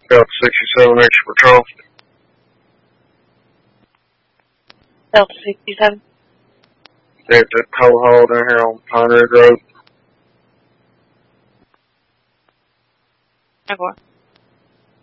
Delta 67 extra patrol. Delta 67. They're at the coal hall down here on Pine Ridge Road. Okay.